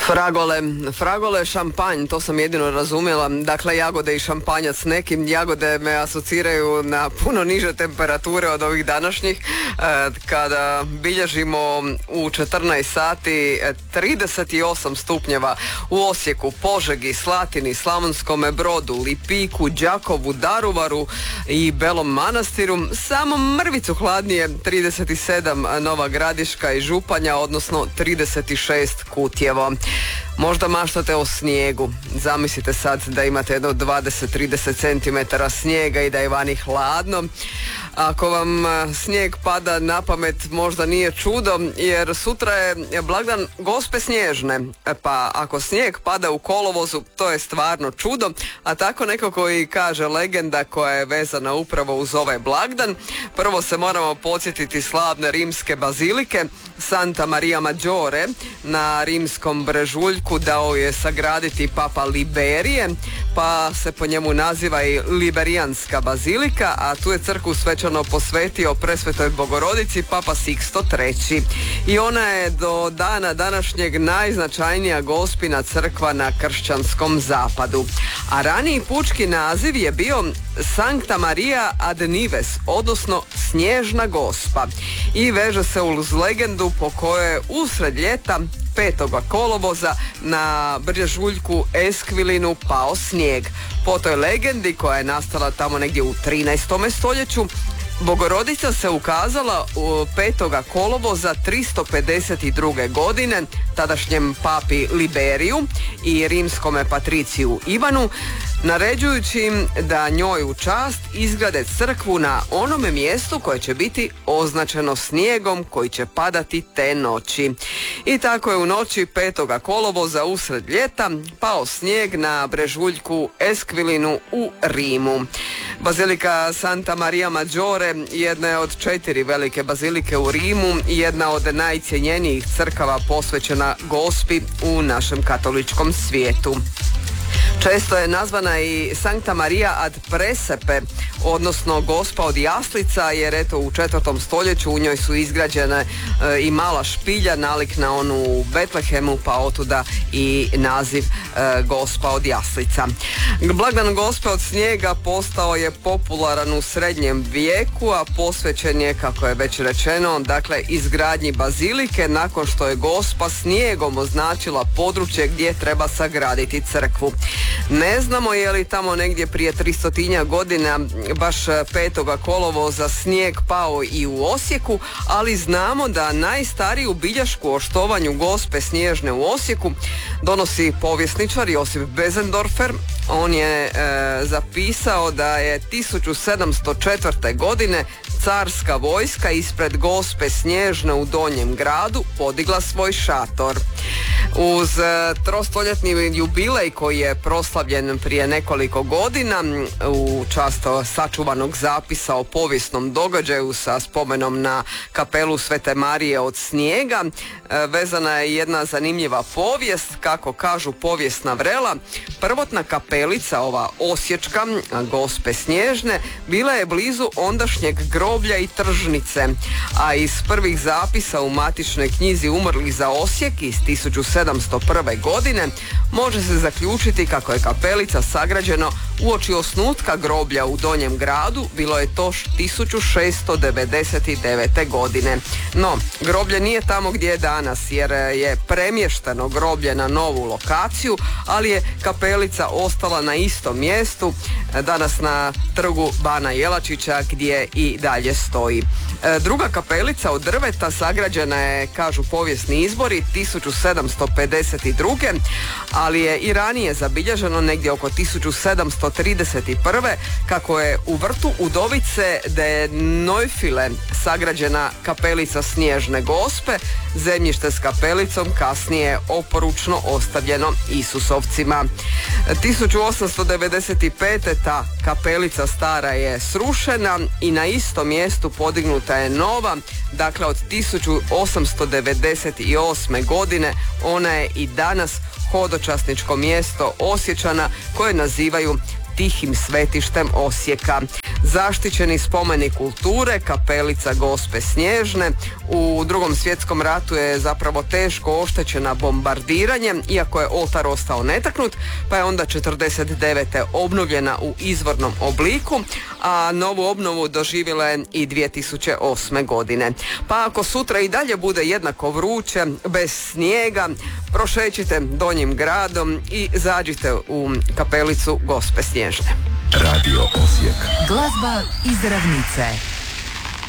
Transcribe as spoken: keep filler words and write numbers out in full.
Fragole, fragole, šampanj, to sam jedino razumjela. Dakle, jagode i šampanjac. Nekim jagode me asociraju na puno niže temperature od ovih današnjih. Kada bilježimo u četrnaest sati trideset osam stupnjeva u Osijeku, Požegi, Slatini, Slavonskome Brodu, Lipiku, Đakovu, Daruvaru i Belom Manastiru. Samo mrvicu hladnije trideset sedam Nova Gradiška i Županja, odnosno trideset šest Kutjevo. Možda maštate o snijegu. Zamislite sad da imate jedno dvadeset do trideset centimetara snijega i da je vani hladno. Ako vam snijeg pada na pamet, možda nije čudo, jer sutra je blagdan Gospe Snježne. Pa ako snijeg pada u kolovozu, to je stvarno čudo, a tako nekako i kaže legenda koja je vezana upravo uz ovaj blagdan. Prvo se moramo podsjetiti slavne rimske bazilike. Santa Maria Maggiore na rimskom brežuljku dao je sagraditi papa Liberije, pa se po njemu naziva i Liberijanska bazilika, a tu je crkvu svečano posvetio Presvetoj Bogorodici papa Siksto treći. I ona je do dana današnjeg najznačajnija gospina crkva na kršćanskom zapadu. A raniji pučki naziv je bio Sancta Maria ad Nives, odnosno Snježna Gospa, i veže se uz legendu po kojoj je usred ljeta petog kolovoza na brežuljku Eskvilinu pao snijeg. Po toj legendi, koja je nastala tamo negdje u trinaestom stoljeću, Bogorodica se ukazala petog kolovoza tristo pedeset druge godine tadašnjem papi Liberiju i rimskome patriciju Ivanu, naređujući im da njoj u čast izgrade crkvu na onome mjestu koje će biti označeno snijegom koji će padati te noći. I tako je u noći petog kolovoza usred ljeta pao snijeg na brežuljku Eskvilinu u Rimu. Bazilika Santa Maria Maggiore jedna je od četiri velike bazilike u Rimu i jedna od najcjenjenijih crkava posvećena Gospi u našem katoličkom svijetu. Često je nazvana i Sancta Maria ad Presepe, odnosno Gospa od jaslica, jer eto u četvrtom stoljeću u njoj su izgrađene e, i mala špilja nalik na onu u Betlehemu, pa otuda i naziv e, Gospa od jaslica. Blagdan Gospe od snijega postao je popularan u srednjem vijeku, a posvećen je, kako je već rečeno, dakle izgradnji bazilike nakon što je Gospa snijegom označila područje gdje treba sagraditi crkvu. Ne znamo je li tamo negdje prije tristotinja godina baš petog kolovoza snijeg pao i u Osijeku, ali znamo da najstariju bilješku o štovanju Gospe Snježne u Osijeku donosi povjesničar Josip Bezendorfer. On je e, zapisao da je tisuću sedamsto četvrte. godine carska vojska ispred Gospe Snježne u Donjem gradu podigla svoj šator. Uz e, trostoljetni jubilej koji je proslavljen prije nekoliko godina u čast sačuvanog zapisa o povijesnom događaju sa spomenom na kapelu Svete Marije od snijega, e, vezana je jedna zanimljiva povijest. Kako kažu povijesna vrela, prvotna kapelica, ova osječka Gospe Snježne, bila je blizu ondašnjeg groblja i tržnice, a iz prvih zapisa u matičnoj knjizi umrlih za Osijek iz tisuću sedamsto prve. godine može se zaključiti kako je kapelica sagrađena uoči osnutka groblja u Donjem gradu. Bilo je to tisuću šesto devedeset devete. godine. No, groblje nije tamo gdje je danas, jer je premješteno groblje na novu lokaciju, ali je kapelica ostala na istom mjestu, danas na trgu Bana Jelačića, gdje i dalje stoji. Druga kapelica od drveta sagrađena je, kažu povijesni izbori, tisuću sedamsto pedeset druge. ali je i ranije zabilježeno negdje oko tisuću sedamsto trideset prve. kako je u vrtu Udovice de Neufile sagrađena kapelica Snježne Gospe. Zemljište s kapelicom kasnije je oporučno ostavljeno Isusovcima. tisuću osamsto devedeset pete. ta kapelica stara je srušena i na istom mjestu podignuta je nova. Dakle, od tisuću osamsto devedeset osme. godine ona je i danas hodočasničko mjesto Osječana koje nazivaju tihim svetištem Osijeka. Zaštićeni spomenik kulture, kapelica Gospe Snježne. U Drugom svjetskom ratu je zapravo teško oštećena bombardiranjem, iako je oltar ostao netaknut, pa je onda četrdeset devete obnovljena u izvornom obliku, a novu obnovu doživjela je i dvije tisuće osme. godine. Pa ako sutra i dalje bude jednako vruće, bez snijega, prošećite Donjim gradom i zađite u kapelicu Gospe Snježne. Radio Osijek. Glazba iz ravnice.